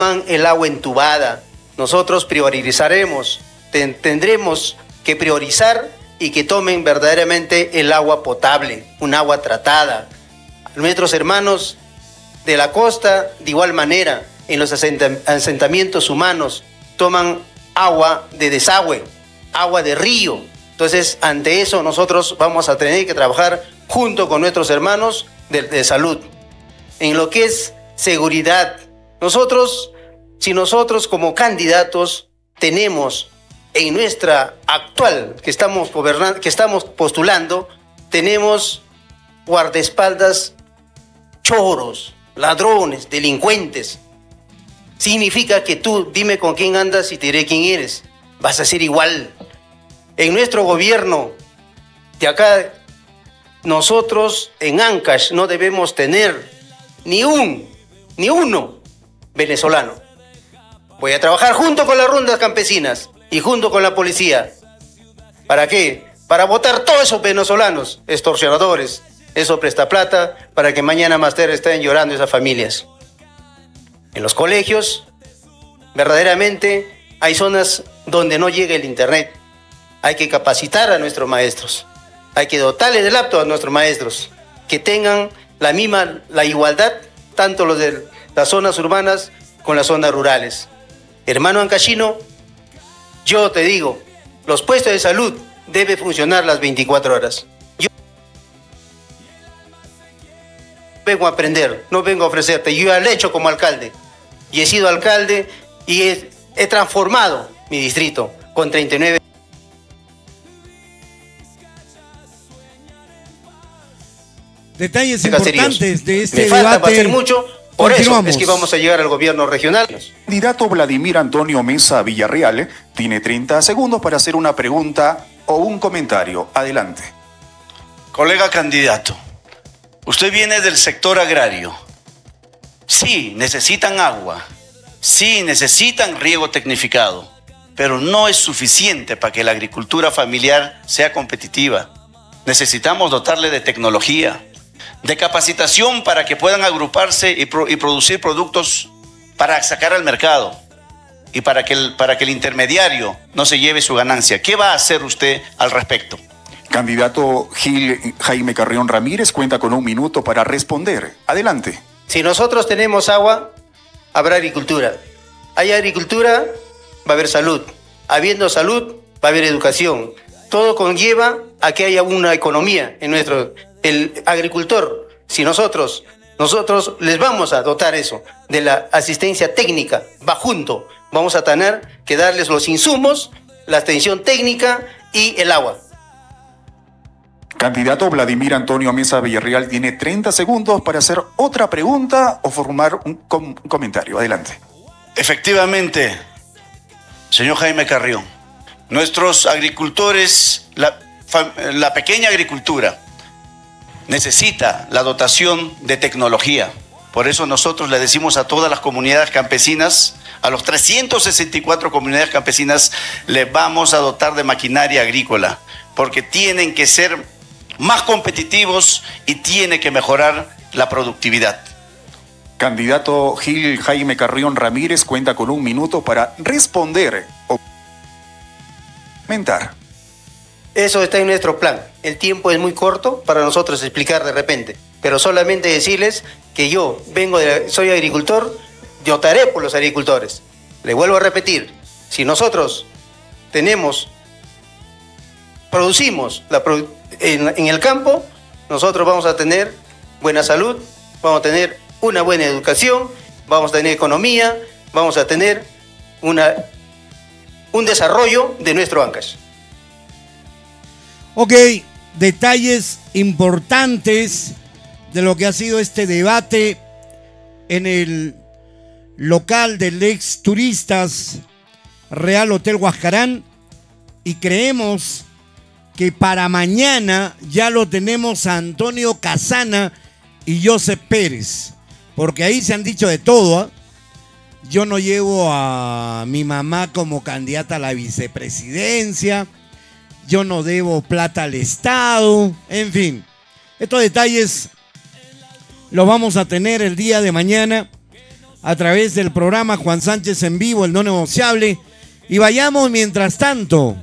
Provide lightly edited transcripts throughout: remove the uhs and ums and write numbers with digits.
el agua entubada. Nosotros priorizaremos, tendremos que priorizar y que tomen verdaderamente el agua potable, un agua tratada. Nuestros hermanos de la costa, de igual manera, en los asentamientos humanos, toman agua de desagüe, agua de río. Entonces, ante eso, nosotros vamos a tener que trabajar junto con nuestros hermanos de salud. En lo que es seguridad, si nosotros como candidatos tenemos en nuestra actual, que estamos postulando, tenemos guardaespaldas choros, ladrones, delincuentes. Significa que tú dime con quién andas y te diré quién eres. Vas a ser igual. En nuestro gobierno de acá, nosotros en Ancash no debemos tener ni uno venezolano. Voy a trabajar junto con las rondas campesinas y junto con la policía. ¿Para qué? Para votar todos esos venezolanos, extorsionadores, esos prestaplata, para que mañana más tarde estén llorando esas familias. En los colegios, verdaderamente, hay zonas donde no llega el internet. Hay que capacitar a nuestros maestros. Hay que dotarles de laptop a nuestros maestros, que tengan la igualdad, tanto los de las zonas urbanas con las zonas rurales. Hermano ancashino, yo te digo, los puestos de salud deben funcionar las 24 horas. Yo vengo a aprender, no vengo a ofrecerte. Yo ya lo he hecho como alcalde. Y he sido alcalde y he transformado mi distrito con 39. Detalles importantes de este Me falta debate. para hacer mucho, por eso es que vamos a llegar al gobierno regional. El candidato Vladimir Antonio Mesa Villarreal tiene 30 segundos para hacer una pregunta o un comentario. Adelante. Colega candidato, usted viene del sector agrario. Sí, necesitan agua. Sí, necesitan riego tecnificado. Pero no es suficiente para que la agricultura familiar sea competitiva. Necesitamos dotarle de tecnología, de capacitación para que puedan agruparse y producir productos para sacar al mercado y para que el intermediario no se lleve su ganancia. ¿Qué va a hacer usted al respecto? Candidato Gil Jaime Carrión Ramírez cuenta con 1 minuto para responder. Adelante. Si nosotros tenemos agua, habrá agricultura. Hay agricultura, va a haber salud. Habiendo salud, va a haber educación. Todo conlleva a que haya una economía en el agricultor. Si nosotros les vamos a dotar eso de la asistencia técnica, va junto. Vamos a tener que darles los insumos, la atención técnica y el agua. Candidato Vladimir Antonio Mesa Villarreal tiene 30 segundos para hacer otra pregunta o formar un comentario. Adelante. Efectivamente, señor Jaime Carrión, nuestros agricultores, la pequeña agricultura, necesita la dotación de tecnología. Por eso nosotros le decimos a todas las comunidades campesinas, a los 364 comunidades campesinas, les vamos a dotar de maquinaria agrícola, porque tienen que ser más competitivos y tiene que mejorar la productividad. Candidato Gil Jaime Carrión Ramírez cuenta con 1 minuto para responder o comentar. Eso está en nuestro plan. El tiempo es muy corto para nosotros explicar de repente, pero solamente decirles que yo soy agricultor, dotaré por los agricultores. Le vuelvo a repetir, si nosotros producimos en el campo, nosotros vamos a tener buena salud, vamos a tener una buena educación, vamos a tener economía, vamos a tener un desarrollo de nuestro Ancash. Ok, detalles importantes de lo que ha sido este debate en el local del ex Turistas Real Hotel Huascarán, y creemos que para mañana ya lo tenemos a Antonio Casana y Joseph Pérez, porque ahí se han dicho de todo, ¿eh? Yo no llevo a mi mamá como candidata a la vicepresidencia, yo no debo plata al Estado, en fin, estos detalles los vamos a tener el día de mañana a través del programa Juan Sánchez en vivo, el no negociable. Y vayamos mientras tanto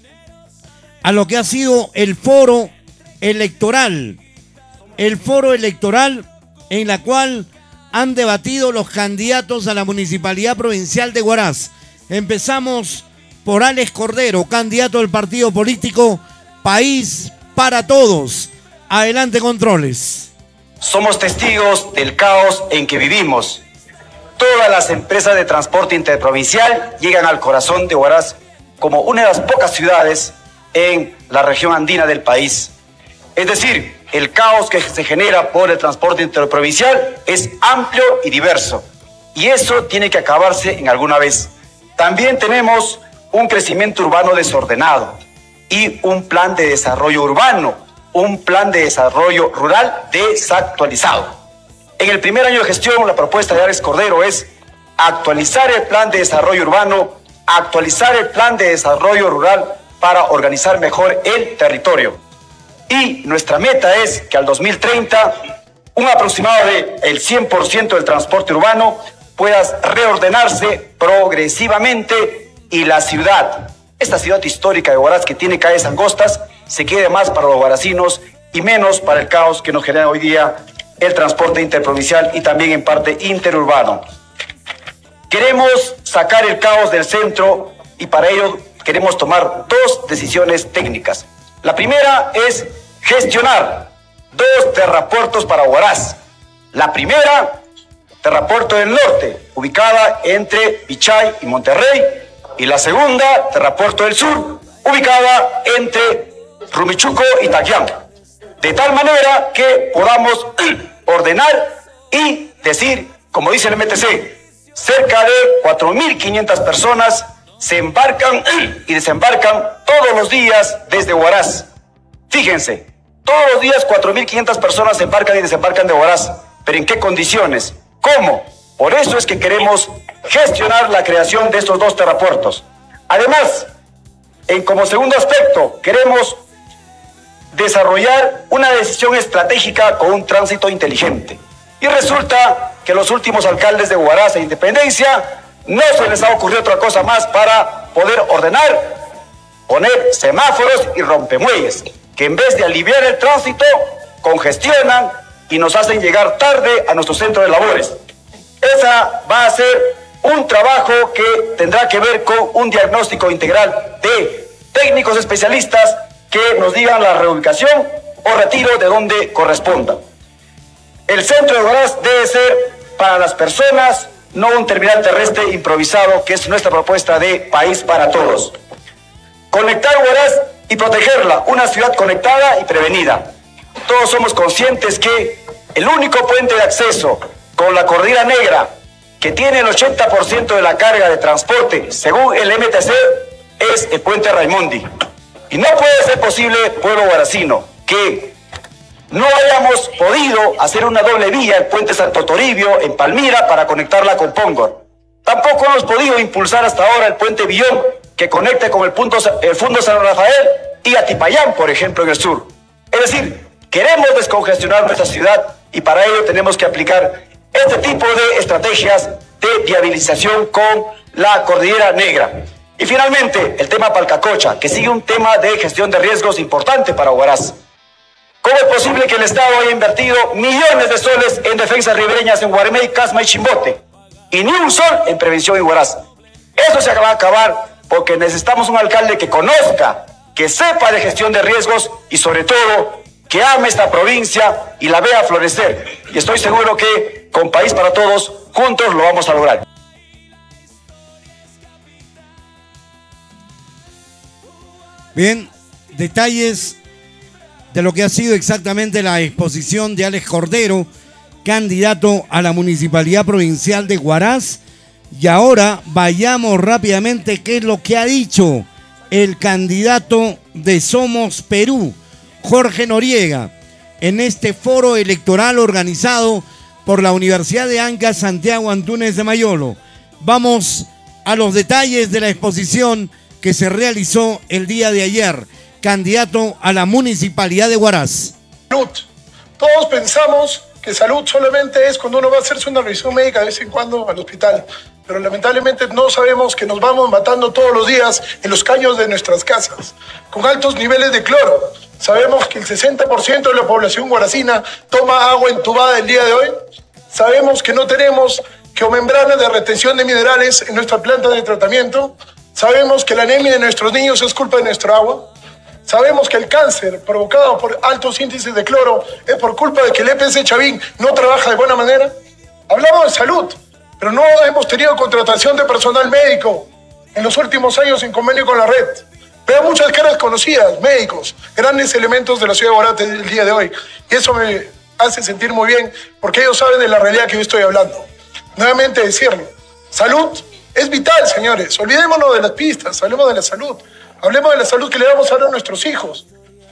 a lo que ha sido el foro electoral. El foro electoral en la cual han debatido los candidatos a la Municipalidad Provincial de Huaraz. Empezamos por Alex Cordero, candidato del partido político País para Todos. Adelante, controles. Somos testigos del caos en que vivimos. Todas las empresas de transporte interprovincial llegan al corazón de Huaraz como una de las pocas ciudades en la región andina del país. Es decir, el caos que se genera por el transporte interprovincial es amplio y diverso. Y eso tiene que acabarse en alguna vez. También tenemos un crecimiento urbano desordenado y un plan de desarrollo urbano, un plan de desarrollo rural desactualizado. En el primer año de gestión, la propuesta de Alex Cordero es actualizar el plan de desarrollo urbano, actualizar el plan de desarrollo rural para organizar mejor el territorio. Y nuestra meta es que al 2030, un aproximado del 100% del transporte urbano pueda reordenarse progresivamente y la ciudad, esta ciudad histórica de Huaraz que tiene calles angostas, se quede más para los huarazinos y menos para el caos que nos genera hoy día el transporte interprovincial y también en parte interurbano. Queremos sacar el caos del centro y para ello queremos tomar dos decisiones técnicas. La primera es gestionar 2 terrapuertos para Huaraz. La primera, Terrapuerto del Norte, ubicada entre Pichay y Monterrey. Y la segunda, Terrapuerto del Sur, ubicada entre Rumichuco y Taquián. De tal manera que podamos ordenar y decir, como dice el MTC, cerca de 4.500 personas se embarcan y desembarcan todos los días desde Huaraz. Fíjense, todos los días 4.500 personas se embarcan y desembarcan de Huaraz. ¿Pero en qué condiciones? ¿Cómo? Por eso es que queremos gestionar la creación de estos 2 terrapuertos. Además, como segundo aspecto, queremos desarrollar una decisión estratégica con un tránsito inteligente. Y resulta que los últimos alcaldes de Huaraz e Independencia no se les ha ocurrido otra cosa más para poder ordenar, poner semáforos y rompemuelles, que en vez de aliviar el tránsito, congestionan y nos hacen llegar tarde a nuestro centro de labores. Esa va a ser un trabajo que tendrá que ver con un diagnóstico integral de técnicos especialistas que nos digan la reubicación o retiro de donde corresponda. El centro de Huaraz debe ser para las personas, no un terminal terrestre improvisado, que es nuestra propuesta de País para Todos. Conectar Huaraz y protegerla, una ciudad conectada y prevenida. Todos somos conscientes que el único puente de acceso con la Cordillera Negra, que tiene el 80% de la carga de transporte, según el MTC, es el puente Raimondi. Y no puede ser posible, pueblo huaracino, que no hayamos podido hacer una doble vía, el puente Santo Toribio en Palmira, para conectarla con Póngor. Tampoco hemos podido impulsar hasta ahora el puente Villón, que conecte con el Fundo San Rafael y Atipayán, por ejemplo, en el sur. Es decir, queremos descongestionar nuestra ciudad y para ello tenemos que aplicar este tipo de estrategias de viabilización con la Cordillera Negra. Y finalmente, el tema Palcacocha, que sigue un tema de gestión de riesgos importante para Huaraz. ¿Cómo es posible que el Estado haya invertido millones de soles en defensas ribereñas en Guarmey, Casma y Chimbote y ni un sol en prevención en Huaraz? Eso se va a acabar porque necesitamos un alcalde que conozca, que sepa de gestión de riesgos y sobre todo que ame esta provincia y la vea florecer. Y estoy seguro que con País para Todos, juntos lo vamos a lograr. Bien, detalles de lo que ha sido exactamente la exposición de Alex Cordero, candidato a la Municipalidad Provincial de Huaraz. Y ahora vayamos rápidamente qué es lo que ha dicho el candidato de Somos Perú, Jorge Noriega, en este foro electoral organizado por la Universidad de Anca Santiago Antúnez de Mayolo. Vamos a los detalles de la exposición que se realizó el día de ayer, candidato a la Municipalidad de Huaraz. Todos pensamos que salud solamente es cuando uno va a hacerse una revisión médica de vez en cuando al hospital. Pero lamentablemente no sabemos que nos vamos matando todos los días en los caños de nuestras casas, con altos niveles de cloro. Sabemos que el 60% de la población guaracina toma agua entubada el día de hoy. Sabemos que no tenemos geomembranas de retención de minerales en nuestra planta de tratamiento. Sabemos que la anemia de nuestros niños es culpa de nuestro agua. Sabemos que el cáncer provocado por altos índices de cloro es por culpa de que el EPS Chavín no trabaja de buena manera. Hablamos de salud, pero no hemos tenido contratación de personal médico en los últimos años en convenio con la red. Veo muchas caras conocidas, médicos, grandes elementos de la ciudad de Huaraz el día de hoy. Y eso me hace sentir muy bien porque ellos saben de la realidad que yo estoy hablando. Nuevamente decirlo, salud es vital, señores. Olvidémonos de las pistas, hablemos de la salud. Hablemos de la salud que le vamos a dar a nuestros hijos.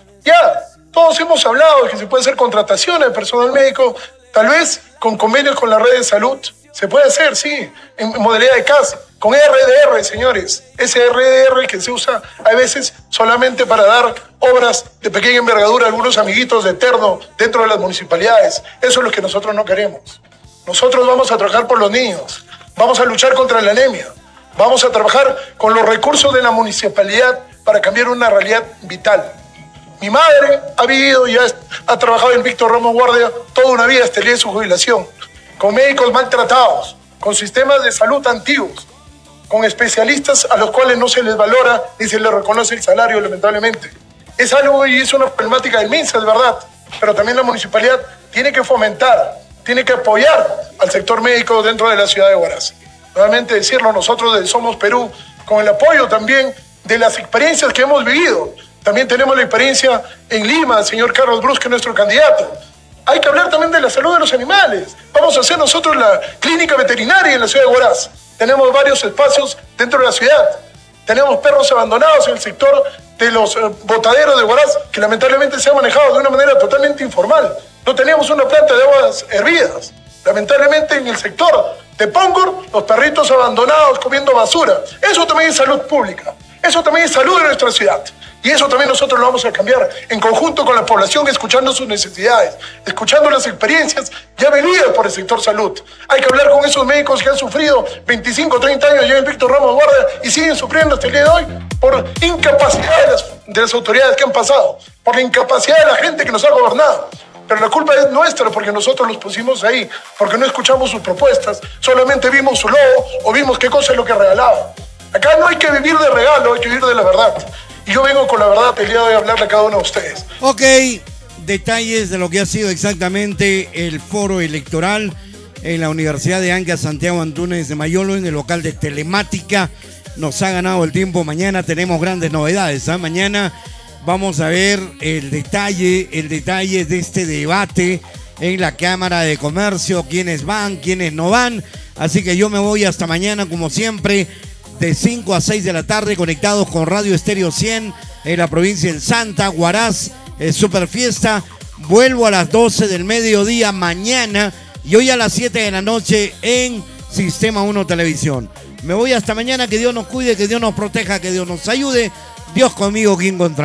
Ya, todos hemos hablado de que se puede hacer contratación de personal médico, tal vez con convenios con la red de salud. Se puede hacer, sí, en modalidad de CAS, con RDR, señores. Ese RDR que se usa a veces solamente para dar obras de pequeña envergadura a algunos amiguitos de terno dentro de las municipalidades. Eso es lo que nosotros no queremos. Nosotros vamos a trabajar por los niños, vamos a luchar contra la anemia, vamos a trabajar con los recursos de la municipalidad para cambiar una realidad vital. Mi madre ha vivido y ha trabajado en Víctor Ramos Guardia toda una vida hasta el día de su jubilación, con médicos maltratados, con sistemas de salud antiguos, con especialistas a los cuales no se les valora ni se les reconoce el salario, lamentablemente. Es algo y es una problemática inmensa, es verdad, pero también la municipalidad tiene que fomentar, tiene que apoyar al sector médico dentro de la ciudad de Huaraz. Nuevamente decirlo, nosotros de Somos Perú, con el apoyo también de las experiencias que hemos vivido. También tenemos la experiencia en Lima, el señor Carlos Brusque, nuestro candidato. Hay que hablar también de la salud de los animales. Vamos a hacer nosotros la clínica veterinaria en la ciudad de Huaraz. Tenemos varios espacios dentro de la ciudad. Tenemos perros abandonados en el sector de los botaderos de Huaraz, que lamentablemente se ha manejado de una manera totalmente informal. No tenemos una planta de aguas hervidas. Lamentablemente en el sector de Póngor, los perritos abandonados comiendo basura. Eso también es salud pública. Eso también es salud de nuestra ciudad. Y eso también nosotros lo vamos a cambiar en conjunto con la población, escuchando sus necesidades, escuchando las experiencias ya vividas por el sector salud. Hay que hablar con esos médicos que han sufrido 25, 30 años ya en Víctor Ramos Guardia y siguen sufriendo hasta el día de hoy por incapacidad de las autoridades que han pasado, por la incapacidad de la gente que nos ha gobernado. Pero la culpa es nuestra porque nosotros los pusimos ahí, porque no escuchamos sus propuestas, solamente vimos su logo o vimos qué cosa es lo que regalaba. Acá no hay que vivir de regalo, hay que vivir de la verdad. Y yo vengo con la verdad el día de hoy a hablarle a cada uno de ustedes. Ok, detalles de lo que ha sido exactamente el foro electoral en la Universidad de Anca Santiago Antúnez de Mayolo, en el local de telemática. Nos ha ganado el tiempo. Mañana tenemos grandes novedades, ¿eh? Mañana vamos a ver el detalle de este debate en la Cámara de Comercio, quiénes van, quiénes no van. Así que yo me voy hasta mañana, como siempre, de 5 a 6 de la tarde, conectados con Radio Estéreo 100 en la provincia de Santa, Huaraz, super fiesta. Vuelvo a las 12 del mediodía mañana y hoy a las 7 de la noche en Sistema 1 Televisión. Me voy hasta mañana, que Dios nos cuide, que Dios nos proteja, que Dios nos ayude. Dios conmigo, ¿quién contra mí?